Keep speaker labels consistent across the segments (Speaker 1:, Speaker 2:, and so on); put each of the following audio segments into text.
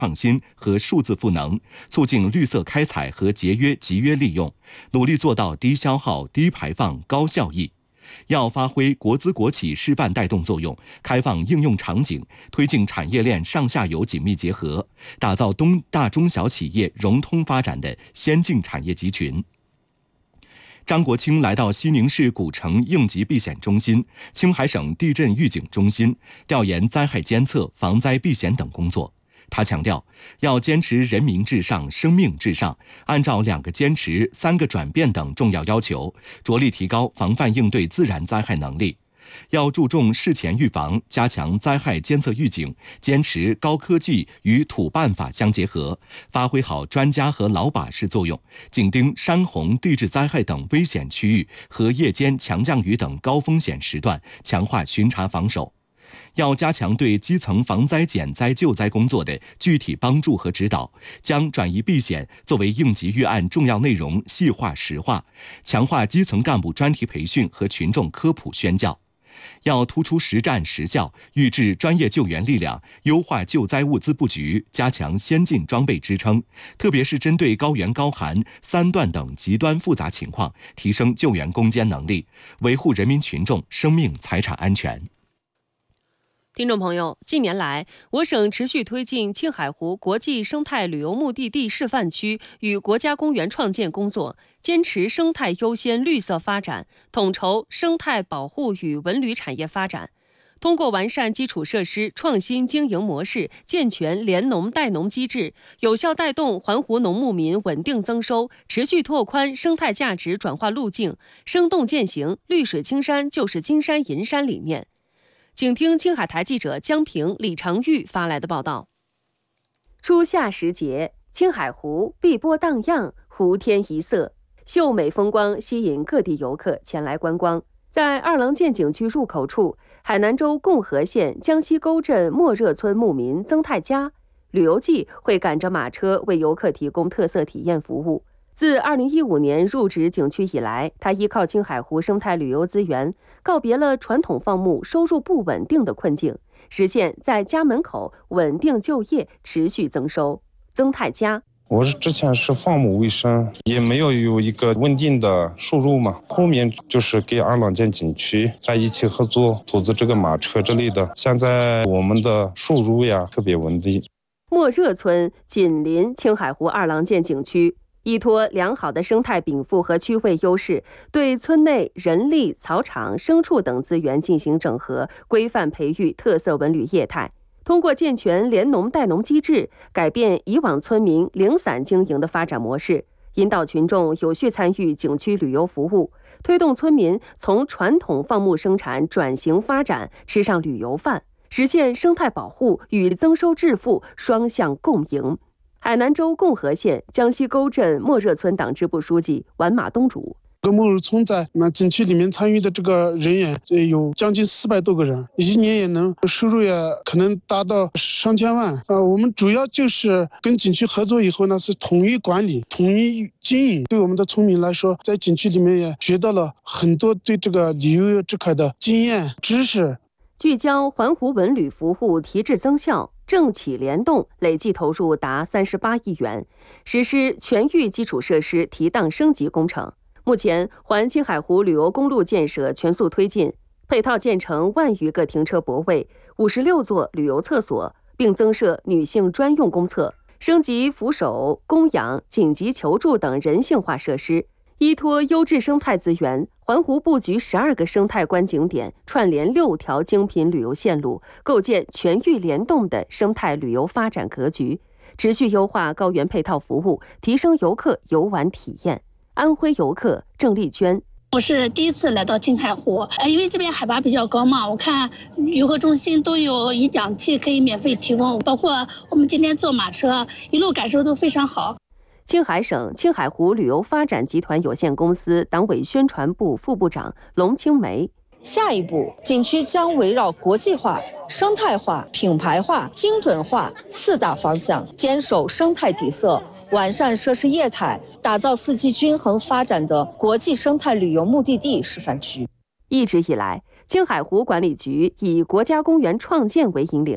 Speaker 1: 创新和数字赋能，促进绿色开采和节约集约利用，努力做到低消耗、低排放、高效益。要发挥国资国企示范带动作用，开放应用场景，推进产业链上下游紧密结合，打造大中小企业融通发展的先进产业集群。张国清来到西宁市古城应急避险中心、青海省地震预警中心调研灾害监测、防灾避险等工作。他强调，要坚持人民至上、生命至上，按照2个坚持、3个转变等重要要求，着力提高防范应对自然灾害能力。要注重事前预防，加强灾害监测预警，坚持高科技与土办法相结合，发挥好专家和老把式作用，紧盯山洪、地质灾害等危险区域和夜间强降雨等高风险时段，强化巡查防守。要加强对基层防灾减灾救灾工作的具体帮助和指导，将转移避险作为应急预案重要内容细化实化，强化基层干部专题培训和群众科普宣教。要突出实战实效，预置专业救援力量，优化救灾物资布局，加强先进装备支撑，特别是针对高原高寒、3段等极端复杂情况，提升救援攻坚能力，维护人民群众生命财产安全。
Speaker 2: 听众朋友，近年来，我省持续推进青海湖国际生态旅游目的地示范区与国家公园创建工作，坚持生态优先、绿色发展，统筹生态保护与文旅产业发展。通过完善基础设施、创新经营模式，健全联农带农机制，有效带动环湖农牧民稳定增收，持续拓宽生态价值转化路径，生动践行“绿水青山就是金山银山”理念。请听青海台记者江平、李长玉发来的报道。初夏时节，青海湖碧波荡漾，湖天一色，秀美风光吸引各地游客前来观光。在二郎剑景区入口处，海南州共和县江西沟镇莫热村牧民曾泰家旅游季会赶着马车为游客提供特色体验服务。自2015年入职景区以来，他依靠青海湖生态旅游资源，告别了传统放牧收入不稳定的困境，实现在家门口稳定就业、持续增收。曾泰家，
Speaker 3: 我之前是放牧为生，也没有一个稳定的收入嘛。后面就是跟二郎剑景区在一起合作，投资这个马车之类的。现在我们的收入呀特别稳定。
Speaker 2: 莫热村紧邻青海湖二郎剑景区。依托良好的生态禀赋和区位优势，对村内人力、草场、牲畜等资源进行整合，规范培育特色文旅业态。通过健全联农带农机制，改变以往村民零散经营的发展模式，引导群众有序参与景区旅游服务，推动村民从传统放牧生产转型发展，吃上旅游饭，实现生态保护与增收致富双向共赢。海南州共和县江西沟镇莫热村党支部书记完马东主，
Speaker 4: 莫热村在景区里面参与的这个人员有将近400多个人，一年也能收入也可能达到上千万。我们主要就是跟景区合作以后呢，是统一管理、统一经营。对我们的村民来说，在景区里面也学到了很多对这个旅游这块的经验知识。
Speaker 2: 聚焦环湖文旅服务提质增效，政企联动，累计投入达38亿元，实施全域基础设施提档升级工程。目前，环青海湖旅游公路建设全速推进，配套建成1万余个停车泊位、56座旅游厕所，并增设女性专用公厕，升级扶手、供氧、紧急求助等人性化设施。依托优质生态资源，环湖布局12个生态观景点，串联6条精品旅游线路，构建全域联动的生态旅游发展格局，持续优化高原配套服务，提升游客游玩体验。安徽游客郑丽娟，
Speaker 5: 我是第一次来到青海湖，因为这边海拔比较高嘛，我看游客中心都有饮氧气可以免费提供，包括我们今天坐马车，一路感受都非常好。
Speaker 2: 青海省青海湖旅游发展集团有限公司党委宣传部副部长龙青梅，
Speaker 6: 下一步，景区将围绕国际化、生态化、品牌化、精准化4大方向，坚守生态底色，完善设施业态，打造4季均衡发展的国际生态旅游目的地示范区。
Speaker 2: 一直以来，青海湖管理局以国家公园创建为引领，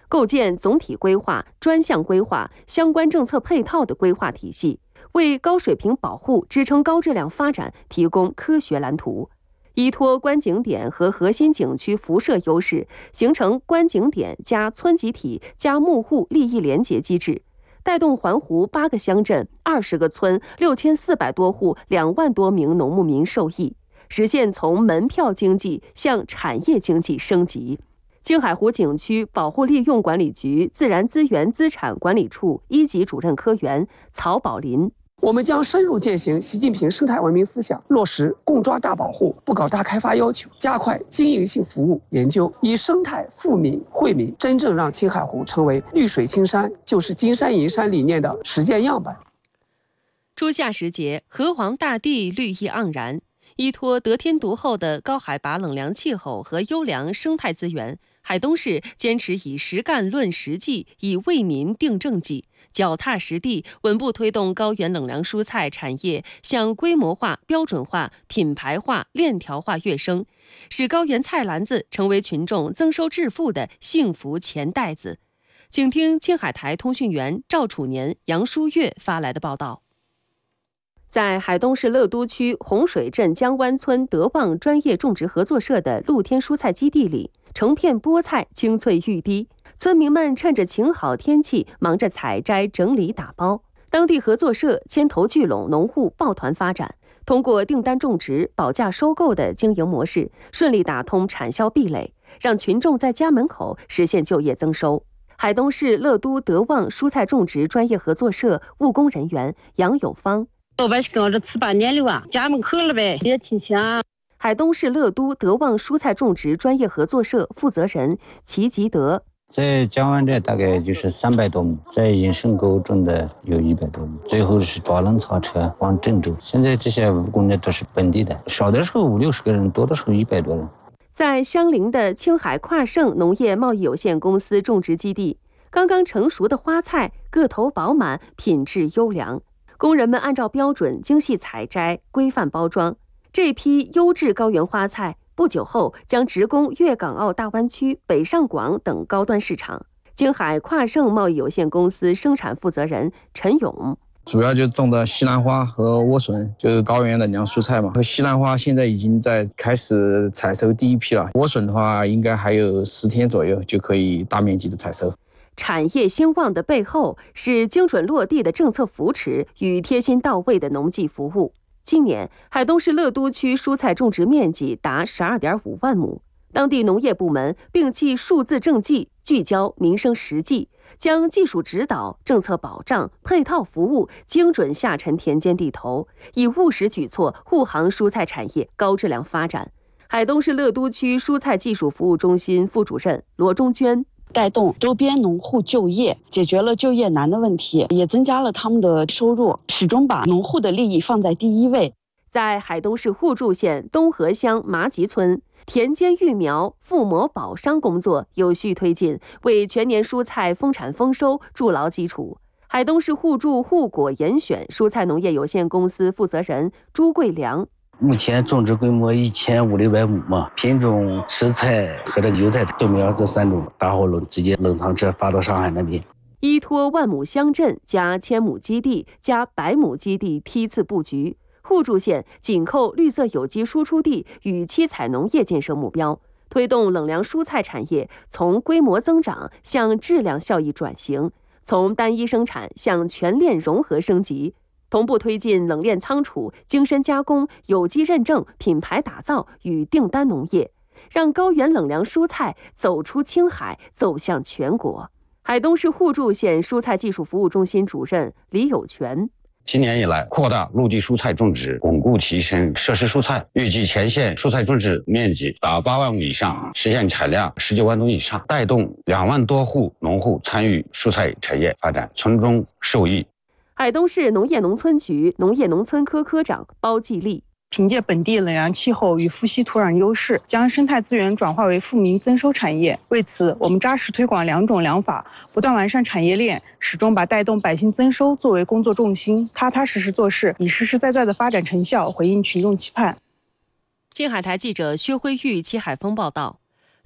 Speaker 2: 构建总体规划、专项规划、相关政策配套的规划体系，为高水平保护、支撑高质量发展提供科学蓝图。依托观景点和核心景区辐射优势，形成观景点加村集体加牧户利益联结机制，带动环湖8个乡镇、20个村、6400多户、2万多名农牧民受益，实现从门票经济向产业经济升级。青海湖景区保护利用管理局自然资源资产管理处1级主任科员曹宝林。
Speaker 7: 我们将深入践行习近平生态文明思想，落实共抓大保护、不搞大开发要求，加快经营性服务研究，以生态富民惠民，真正让青海湖成为绿水青山就是金山银山理念的实践样板。
Speaker 2: 初夏时节，河湟大地绿意盎然，依托得天独厚的高海拔冷凉气候和优良生态资源，海东市坚持以实干论实际，以为民定政绩，脚踏实地，稳步推动高原冷凉蔬菜产业向规模化、标准化、品牌化、链条化跃升，使高原菜篮子成为群众增收致富的幸福钱袋子。请听青海台通讯员赵楚年、杨书月发来的报道。在海东市乐都区洪水镇江湾村德旺专业种植合作社的露天蔬菜基地里，成片菠菜青翠欲滴，村民们趁着晴好天气忙着采摘、整理、打包。当地合作社牵头聚拢农户抱团发展，通过订单种植、保价收购的经营模式，顺利打通产销壁垒，让群众在家门口实现就业增收。海东市乐都德旺蔬菜种植专业合作社务工人员杨有芳。
Speaker 8: 老百姓跟着吃8年了啊，家门口了呗，也挺香。
Speaker 2: 海东市乐都德旺蔬菜种植专业合作社负责人齐吉德。
Speaker 9: 在江湾这大概就是300多亩，在引申沟种的有100多亩，最后是抓轮槽车往郑州。现在这些务工呢都是本地的，少的时候50-60个人，多的时候100多人。
Speaker 2: 在相邻的青海跨盛农业贸易有限公司种植基地，刚刚成熟的花菜个头饱满，品质优良。工人们按照标准精细采摘、规范包装，这批优质高原花菜不久后将直供粤港澳大湾区、北上广等高端市场。青海跨盛贸易有限公司生产负责人陈勇。
Speaker 10: 主要就种的西兰花和莴笋，就是高原冷凉蔬菜嘛。和西兰花现在已经在开始采收第一批了，莴笋的话应该还有10天左右就可以大面积的采收。
Speaker 2: 产业兴旺的背后是精准落地的政策扶持与贴心到位的农技服务。今年，海东市乐都区蔬菜种植面积达12.5万亩。当地农业部门摒弃数字政绩，聚焦民生实际，将技术指导、政策保障、配套服务精准下沉田间地头，以务实举措护航蔬菜产业高质量发展。海东市乐都区蔬菜技术服务中心副主任罗中娟。
Speaker 11: 带动周边农户就业，解决了就业难的问题，也增加了他们的收入，始终把农户的利益放在第一位。
Speaker 2: 在海东市互助县东河乡麻集村，田间育苗、覆膜保墒工作有序推进，为全年蔬菜丰产丰收筑牢基础。海东市互助护果严选蔬菜农业有限公司负责人朱桂良。
Speaker 9: 目前种植规模1500-600亩嘛，品种实菜和这个油菜豆苗这3种，打好了直接冷藏车发到上海那边。
Speaker 2: 依托万亩乡镇加1000亩基地加100亩基地梯次布局，互助县紧扣绿色有机输出地与七彩农业建设目标，推动冷凉蔬菜产业从规模增长向质量效益转型，从单一生产向全链融合升级。同步推进冷链仓储、精深加工、有机认证、品牌打造与订单农业，让高原冷凉蔬菜走出青海，走向全国。海东市互助县蔬菜技术服务中心主任李有全。
Speaker 12: 今年以来，扩大陆地蔬菜种植，巩固提升设施蔬菜，预计全县蔬菜种植面积达8万亩以上，实现产量19万吨以上，带动2万多户农户参与蔬菜产业发展，从中受益。
Speaker 2: 海东市农业农村局农业农村科科长包继利。
Speaker 13: 凭借本地冷凉气候与富硒土壤优势，将生态资源转化为富民增收产业。为此，我们扎实推广2种2法，不断完善产业链，始终把带动百姓增收作为工作重心，踏踏实实做事，以实实在在的发展成效回应群众期盼。
Speaker 2: 青海台记者薛辉玉、齐海峰报道。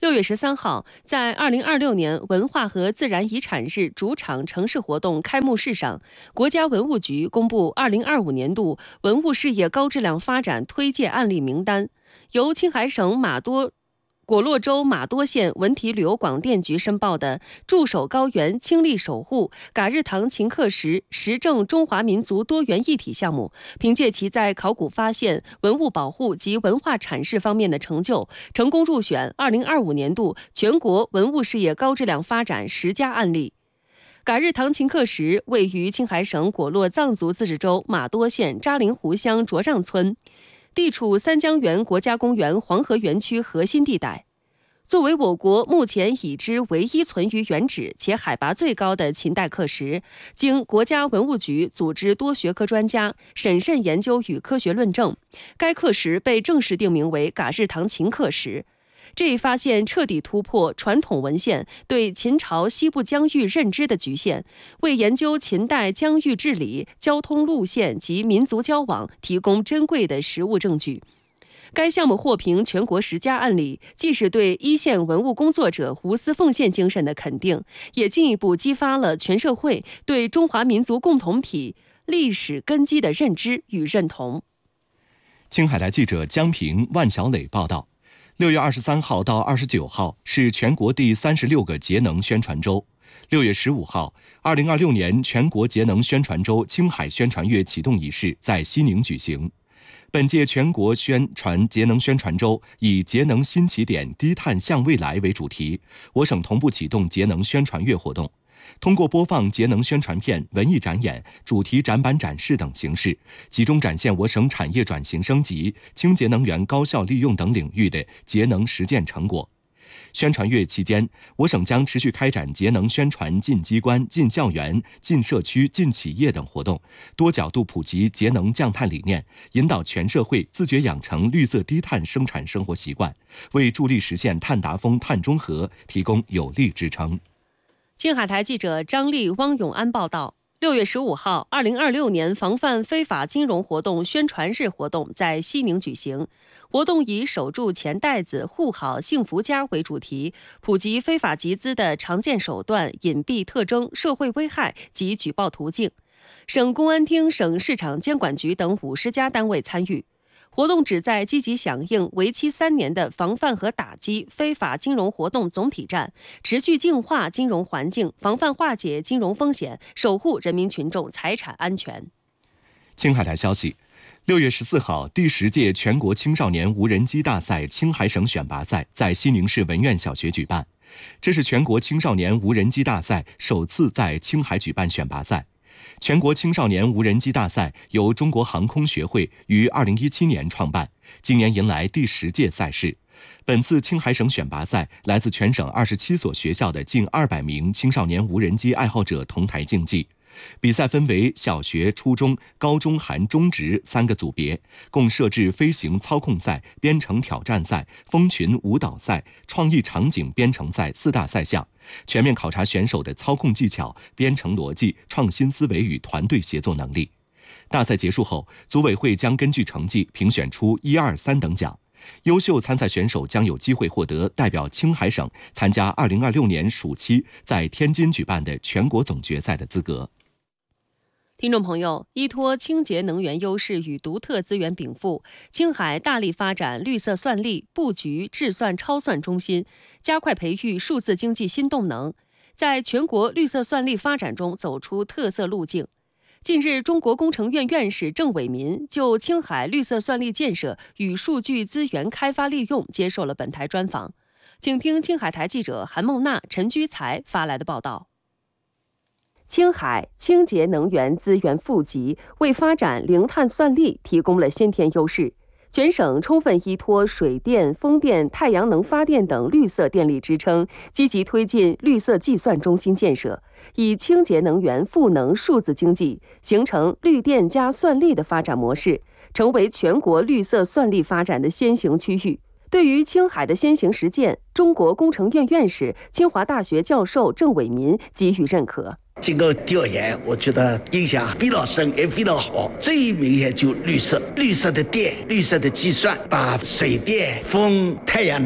Speaker 2: 6月13号，在2026年文化和自然遗产日主场城市活动开幕式上，国家文物局公布2025年度文物事业高质量发展推荐案例名单，由青海省果洛州玛多县文体旅游广电局申报的驻守高原倾力守护嘎日塘秦刻石实证中华民族多元一体项目，凭借其在考古发现、文物保护及文化阐释方面的成就，成功入选2025年度全国文物事业高质量发展10佳案例。嘎日塘秦刻石位于青海省果洛藏族自治州玛多县扎林湖乡卓让村，地处三江源国家公园黄河园区核心地带。作为我国目前已知唯一存于原址且海拔最高的秦代刻石，经国家文物局组织多学科专家审慎研究与科学论证，该刻石被正式定名为嘎日塘秦刻石。这一发现彻底突破传统文献对秦朝西部疆域认知的局限，为研究秦代疆域治理、交通路线及民族交往提供珍贵的实物证据。该项目获评全国10佳案例，既是对一线文物工作者无私奉献精神的肯定，也进一步激发了全社会对中华民族共同体历史根基的认知与认同。
Speaker 1: 青海台记者江平、万小磊报道。6月23号到29号是全国第36个节能宣传周。6月15号，2026年全国节能宣传周青海宣传月启动仪式在西宁举行。本届全国节能宣传周以节能新起点、低碳向未来为主题，我省同步启动节能宣传月活动。通过播放节能宣传片、文艺展演、主题展板展示等形式，集中展现我省产业转型升级、清洁能源高效利用等领域的节能实践成果。宣传月期间，我省将持续开展节能宣传进机关、进校园、进社区、进企业等活动，多角度普及节能降碳理念，引导全社会自觉养成绿色低碳生产生活习惯，为助力实现碳达峰、碳中和提供有力支撑。
Speaker 2: 青海台记者张丽、汪永安报道。6月15号，2026年防范非法金融活动宣传日活动在西宁举行。活动以守住钱袋子、护好幸福家为主题，普及非法集资的常见手段、隐蔽特征、社会危害及举报途径。省公安厅、省市场监管局等50家单位参与。活动旨在积极响应为期3年的防范和打击非法金融活动总体战，持续净化金融环境，防范化解金融风险，守护人民群众财产安全。
Speaker 1: 青海台消息，6月14号，第10届全国青少年无人机大赛青海省选拔赛在西宁市文苑小学举办。这是全国青少年无人机大赛首次在青海举办选拔赛。全国青少年无人机大赛由中国航空学会于2017年创办，今年迎来第10届赛事。本次青海省选拔赛来自全省27所学校的近200名青少年无人机爱好者同台竞技。比赛分为小学、初中、高中含中职3个组别，共设置飞行操控赛、编程挑战赛、蜂群舞蹈赛、创意场景编程赛4大赛项，全面考察选手的操控技巧、编程逻辑、创新思维与团队协作能力。大赛结束后，组委会将根据成绩评选出1、2、3等奖。优秀参赛选手将有机会获得代表青海省参加2026年暑期在天津举办的全国总决赛的资格。
Speaker 2: 听众朋友，依托清洁能源优势与独特资源禀赋，青海大力发展绿色算力、布局智算超算中心，加快培育数字经济新动能，在全国绿色算力发展中走出特色路径。近日，中国工程院院士郑伟民就青海绿色算力建设与数据资源开发利用接受了本台专访，请听青海台记者韩梦娜、陈居才发来的报道。青海清洁能源资源富集，为发展零碳算力提供了先天优势。全省充分依托水电、风电、太阳能发电等绿色电力支撑，积极推进绿色计算中心建设，以清洁能源赋能数字经济，形成绿电加算力的发展模式，成为全国绿色算力发展的先行区域。对于青海的先行实践，中国工程院院士、清华大学教授郑伟民给予认可。
Speaker 14: 经过调研，我觉得影响非常深也非常好。最明显就绿色的电、绿色的计算，把水电、风、太阳能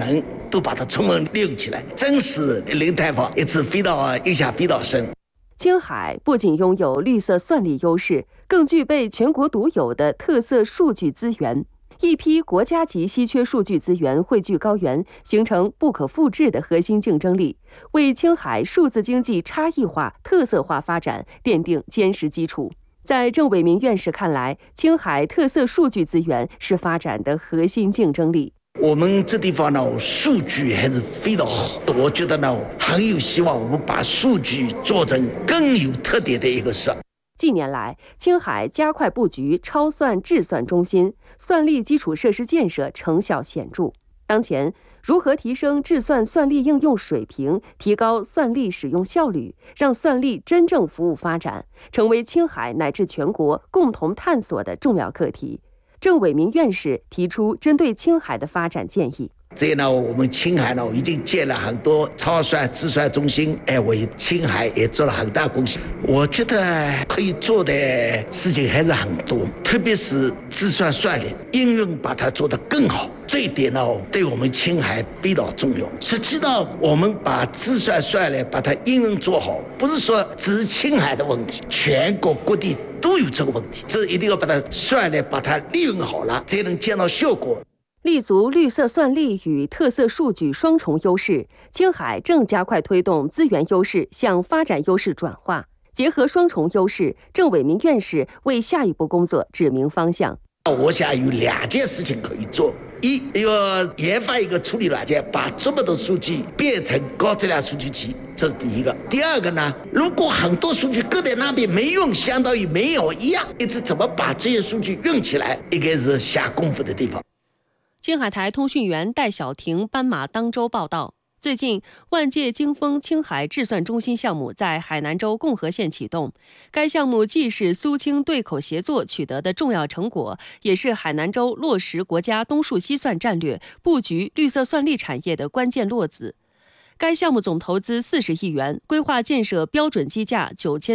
Speaker 14: 都把它充分利用起来，真是零碳排一直影响非常深。
Speaker 2: 青海不仅拥有绿色算力优势，更具备全国独有的特色数据资源。一批国家级稀缺数据资源汇聚高原，形成不可复制的核心竞争力，为青海数字经济差异化、特色化发展奠定坚实基础。在郑伟民院士看来，青海特色数据资源是发展的核心竞争力。
Speaker 14: 我们这地方呢，数据还是非常好，我觉得呢，很有希望我们把数据做成更有特点的一个事。
Speaker 2: 近年来，青海加快布局超算智算中心，算力基础设施建设成效显著。当前，如何提升智算算力应用水平，提高算力使用效率，让算力真正服务发展，成为青海乃至全国共同探索的重要课题。郑伟民院士提出针对青海的发展建议。
Speaker 14: 这呢，我们青海呢已经建了很多超算智算中心，为青海也做了很大贡献。我觉得可以做的事情还是很多，特别是智算算力应用，把它做得更好。这一点呢，对我们青海非常重要。实际上，我们把智算算力把它应用做好，不是说只是青海的问题，全国各地都有这个问题。这一定要把它算力把它利用好了，才能见到效果。
Speaker 2: 立足绿色算力与特色数据双重优势，青海正加快推动资源优势向发展优势转化。结合双重优势，郑伟民院士为下一步工作指明方向。
Speaker 14: 我想有2件事情可以做：一要研发一个处理软件，把这么多数据变成高质量数据集，这是第一个。第二个呢，如果很多数据搁在那边没用，相当于没有一样，一直怎么把这些数据用起来，应该是下功夫的地方。
Speaker 2: 青海台通讯员戴晓婷斑马当州报道，最近万界京丰青海智算中心项目在海南州共和县启动。该项目既是苏青对口协作取得的重要成果，也是海南州落实国家东数西算战略、布局绿色算力产业的关键落子。该项目总投资40亿元，规划建设标准机架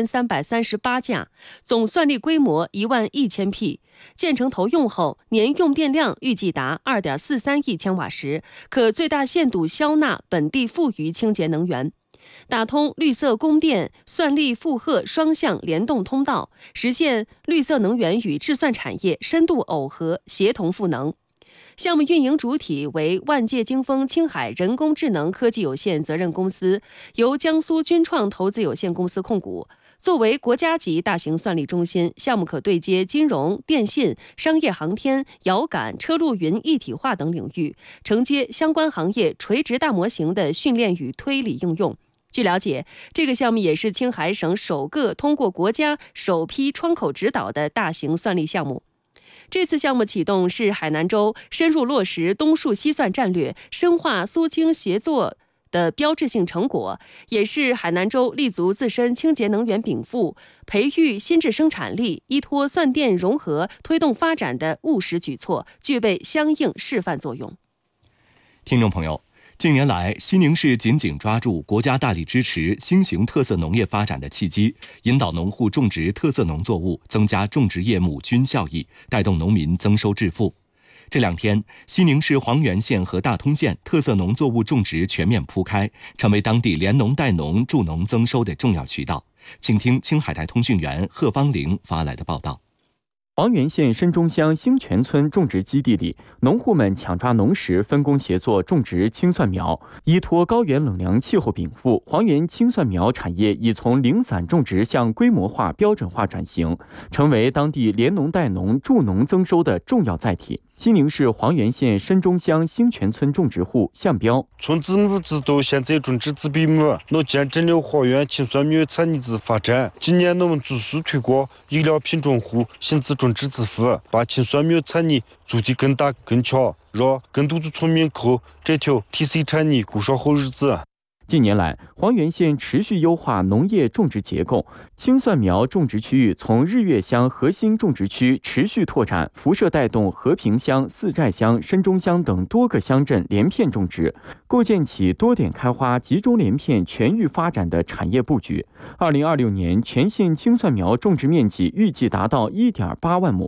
Speaker 2: 9338架，总算力规模11000匹。建成投用后，年用电量预计达2.43亿千瓦时，可最大限度消纳本地富余清洁能源，打通绿色供电、算力负荷双向联动通道，实现绿色能源与智算产业深度耦合、协同赋能。项目运营主体为万界京丰青海人工智能科技有限责任公司，由江苏军创投资有限公司控股。作为国家级大型算力中心，项目可对接金融、电信、商业航天、遥感、车路云一体化等领域，承接相关行业垂直大模型的训练与推理应用。据了解，这个项目也是青海省首个通过国家首批窗口指导的大型算力项目。这次项目启动是海南州深入落实东数西算战略、深化苏青协作的标志性成果，也是海南州立足自身清洁能源禀赋、培育新质生产力、依托算电融合推动发展的务实举措，具备相应示范作用。
Speaker 1: 听众朋友，近年来，西宁市紧紧抓住国家大力支持新型特色农业发展的契机，引导农户种植特色农作物，增加种植业务均效益，带动农民增收致富。这2天，西宁市黄原县和大通县特色农作物种植全面铺开，成为当地连农带农助农增收的重要渠道。请听青海台通讯员贺芳玲发来的报道。
Speaker 15: 黄原县深中乡兴泉村种植基地里，农户们抢抓农时，分工协作种植青蒜苗。依托高原冷凉气候禀赋，黄原青蒜苗产业已从零散种植向规模化、标准化转型，成为当地连农带农助农增收的重要载体。西宁市黄原县深中乡兴泉村种植户向彪，
Speaker 16: 从子母制到现在种植子比母，能见证了黄原青蒜苗产业之发展。今年我们继续推广优良品种户新子种植致富，把青蒜苗产业做得更大更强，让更多的村民靠这条特色产业过上好日子。
Speaker 15: 近年来，黄原县持续优化农业种植结构，青蒜苗种植区域从日月乡核心种植区持续拓展，辐射带动和平乡、四寨乡、深中乡等多个乡镇连片种植，构建起多点开花、集中连片全域发展的产业布局。2026年，全县青蒜苗种植面积预计达到1.8万亩。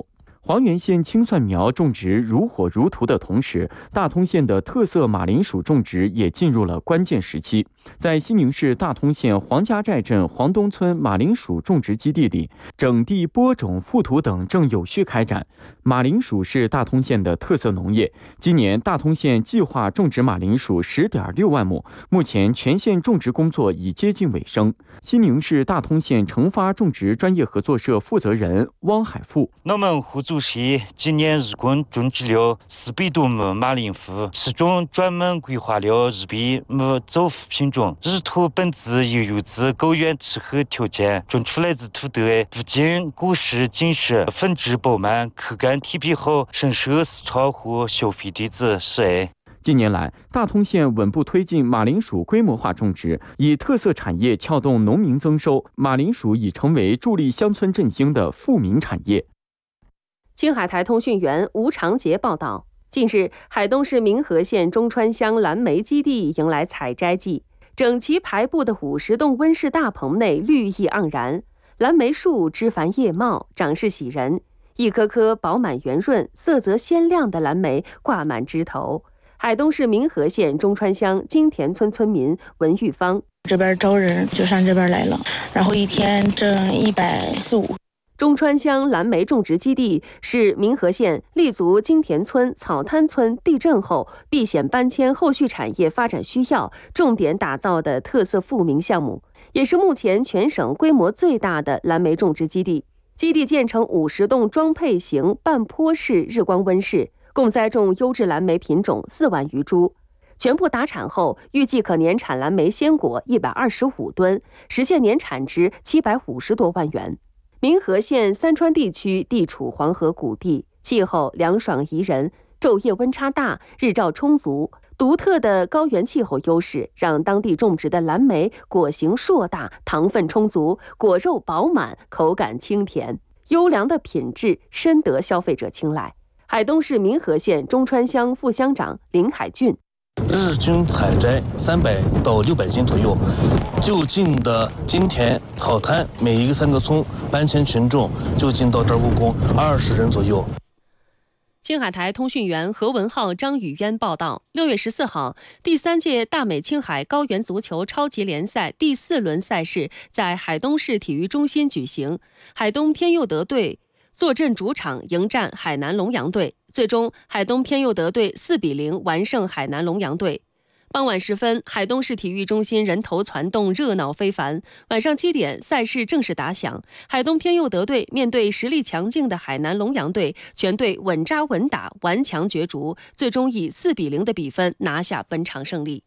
Speaker 15: 黄原县青蒜苗种植如火如荼的同时，大通县的特色马铃薯种植也进入了关键时期。在西宁市大通县黄家寨镇黄东村马铃薯种植基地里，整地播种、覆土等正有序开展。马铃薯是大通县的特色农业，今年大通县计划种植马铃薯10.6万亩，目前全县种植工作已接近尾声。西宁市大通县成发种植专业合作社负责人汪海富：
Speaker 17: 我们合作社今年日共种植了400多亩马铃薯，其中专门规划了200亩走副品种。日土本质又有自高原气候条件，种出来的土豆不仅果实紧实、粉质饱满、口感贴皮好，深受市场和消费者的喜爱。
Speaker 15: 近年来，大通县稳步推进马铃薯规模化种植，以特色产业撬动农民增收，马铃薯已成为助力乡村振兴的富民产业。
Speaker 2: 青海台通讯员吴长杰报道，近日，海东市民和县中川乡蓝莓基地迎来采摘季，整齐排布的50栋温室大棚内绿意盎然，蓝莓树枝繁叶茂，长势喜人，一颗颗饱满圆润、色泽鲜亮的蓝莓挂满枝头。海东市民和县中川乡金田村村民文玉芳：
Speaker 18: 这边招人就上这边来了，然后一天挣140-150。
Speaker 2: 中川乡蓝莓种植基地是民和县立足金田村、草滩村地震后避险搬迁后续产业发展需要，重点打造的特色富民项目，也是目前全省规模最大的蓝莓种植基地。基地建成50栋装配型半坡式日光温室，共栽种优质蓝莓品种4万余株，全部达产后，预计可年产蓝莓鲜果125吨，实现年产值750多万元。民和县三川地区地处黄河谷地，气候凉爽宜人，昼夜温差大，日照充足。独特的高原气候优势让当地种植的蓝莓果形硕大，糖分充足，果肉饱满，口感清甜，优良的品质深得消费者青睐。海东市民和县中川乡副乡长林海俊：
Speaker 19: 日均采摘300到600斤左右，就近的金田、草滩每一个3个村搬迁群众就近到这儿务工20人左右。
Speaker 2: 青海台通讯员何文浩、张宇渊报道，6月14号，第3届大美青海高原足球超级联赛第4轮赛事在海东市体育中心举行，海东天佑德队坐镇主场迎战海南龙阳队，最终海东天佑德队4-0完胜海南龙阳队。傍晚时分，海东市体育中心人头攒动，热闹非凡。晚上7点，赛事正式打响。海东天佑德队面对实力强劲的海南龙阳队，全队稳扎稳打，顽强角逐，最终以4-0的比分拿下本场胜利。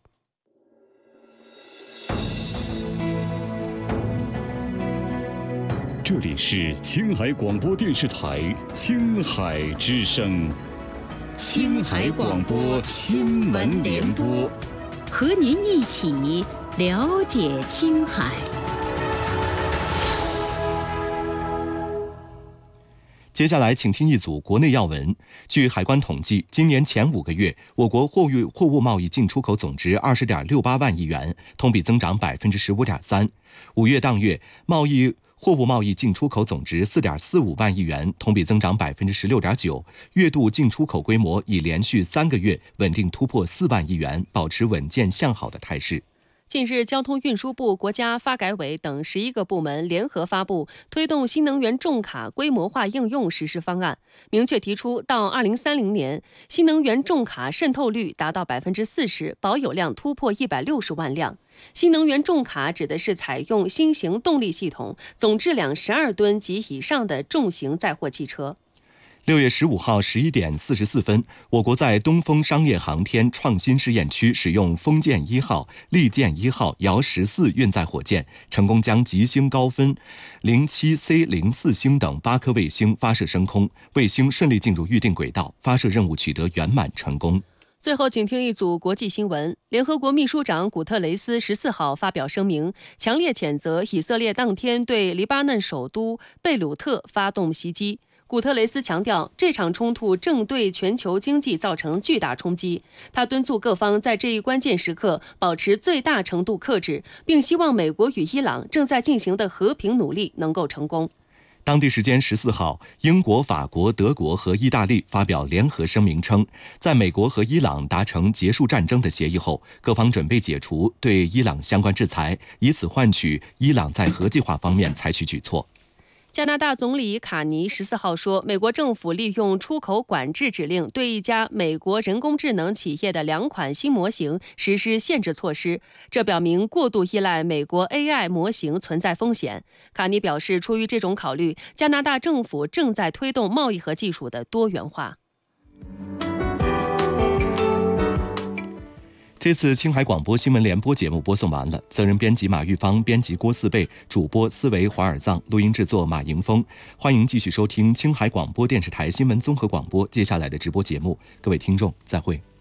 Speaker 20: 这里是青海广播电视台青海之声，
Speaker 21: 青海广播新闻联播，和您一起了解青海。
Speaker 1: 接下来请听一组国内要闻。据海关统计，今年前5个月，我国货物贸易进出口总值20.68万亿元，同比增长15.3%。5月当月，货物贸易进出口总值4.45万亿元，同比增长16.9%，月度进出口规模已连续3个月稳定突破4万亿元，保持稳健向好的态势。
Speaker 2: 近日，交通运输部、国家发改委等11个部门联合发布推动新能源重卡规模化应用实施方案，明确提出到2030年，新能源重卡渗透率达到40%，保有量突破160万辆。新能源重卡指的是采用新型动力系统、总质量12吨及以上的重型载货汽车。
Speaker 1: 6月15号11点44分，我国在东风商业航天创新试验区使用风剑1号、利剑1号遥14运载火箭，成功将极星高分、07C04 星等8颗卫星发射升空，卫星顺利进入预定轨道，发射任务取得圆满成功。
Speaker 2: 最后，请听一组国际新闻。联合国秘书长古特雷斯14号发表声明，强烈谴责以色列当天对黎巴嫩首都贝鲁特发动袭击。古特雷斯强调，这场冲突正对全球经济造成巨大冲击。他敦促各方在这一关键时刻保持最大程度克制，并希望美国与伊朗正在进行的和平努力能够成功。
Speaker 1: 当地时间14号，英国、法国、德国和意大利发表联合声明称，在美国和伊朗达成结束战争的协议后，各方准备解除对伊朗相关制裁，以此换取伊朗在核计划方面采取举措。
Speaker 2: 加拿大总理卡尼14号说，美国政府利用出口管制指令对一家美国人工智能企业的2款新模型实施限制措施，这表明过度依赖美国 AI 模型存在风险。卡尼表示，出于这种考虑，加拿大政府正在推动贸易和技术的多元化。
Speaker 1: 这次青海广播新闻联播节目播送完了，责任编辑马玉芳，编辑郭四贝，主播思维华尔藏，录音制作马迎峰。欢迎继续收听青海广播电视台新闻综合广播接下来的直播节目，各位听众再会。